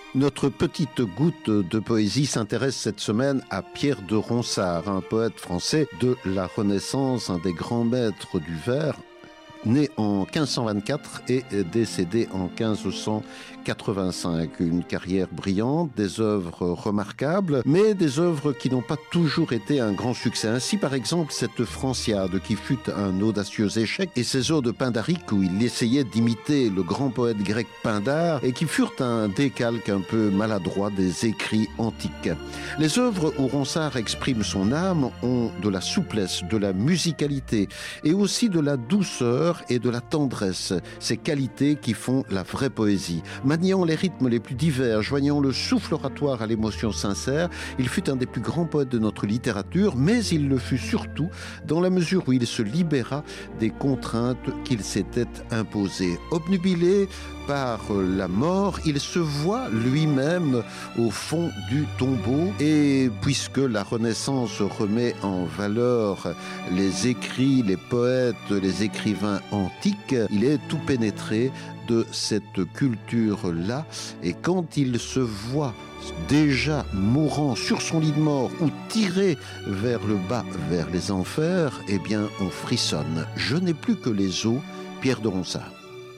Notre petite goutte de poésie s'intéresse cette semaine à Pierre de Ronsard, un poète français de la Renaissance, un des grands maîtres du vers, né en 1524 et décédé en 1585. Une carrière brillante, des œuvres remarquables, mais des œuvres qui n'ont pas toujours été un grand succès. Ainsi, par exemple, cette Franciade qui fut un audacieux échec, et ces odes pindariques où il essayait d'imiter le grand poète grec Pindare et qui furent un décalque un peu maladroit des écrits antiques. Les œuvres où Ronsard exprime son âme ont de la souplesse, de la musicalité et aussi de la douceur et de la tendresse, ces qualités qui font la vraie poésie. Maniant les rythmes les plus divers, joignant le souffle oratoire à l'émotion sincère, il fut un des plus grands poètes de notre littérature, mais il le fut surtout dans la mesure où il se libéra des contraintes qu'il s'était imposées. Obnubilé par la mort, il se voit lui-même au fond du tombeau, et puisque la Renaissance remet en valeur les écrits, les poètes, les écrivains antiques, il est tout pénétré de cette culture-là, et quand il se voit déjà mourant sur son lit de mort ou tiré vers le bas, vers les enfers, eh bien on frissonne. Je n'ai plus que les os, Pierre de Ronsard.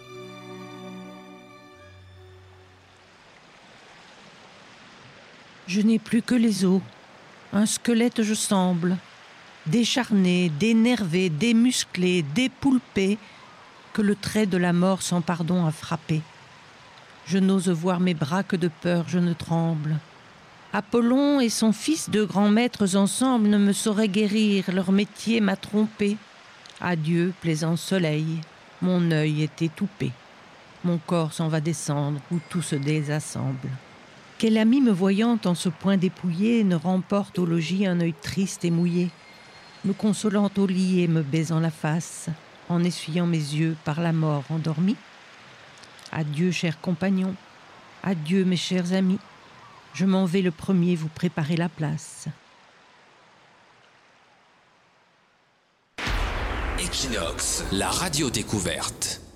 Je n'ai plus que les os, un squelette je semble, décharné, dénervé, démusclé, dépoulpé, que le trait de la mort sans pardon a frappé. Je n'ose voir mes bras que de peur je ne tremble. Apollon et son fils, deux grands maîtres ensemble, ne me sauraient guérir, leur métier m'a trompé. Adieu, plaisant soleil, mon œil est étoupé. Mon corps s'en va descendre où tout se désassemble. Quel ami me voyant en ce point dépouillé ne remporte au logis un œil triste et mouillé, me consolant au lit et me baisant la face, en essuyant mes yeux par la mort endormis. Adieu, chers compagnons, adieu, mes chers amis, je m'en vais le premier vous préparer la place. Equinox, la radio découverte.